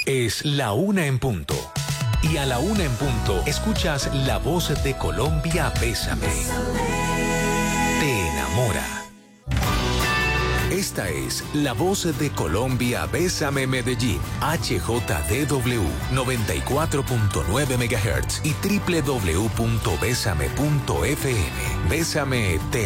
Es la 1 en punto. Y a la 1 en punto, escuchas La Voz de Colombia, Bésame. Te enamora. Esta es La Voz de Colombia, Bésame Medellín, HJDW 94.9 MHz y www.besame.fm. Bésame, te